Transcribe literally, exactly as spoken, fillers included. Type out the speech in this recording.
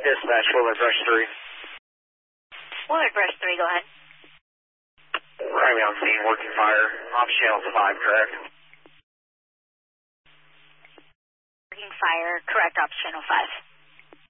Dispatch, Willard Brush three. Willard Brush three, go ahead. Primary on scene, working fire. Off channel five, correct? Working fire, correct, ops channel five.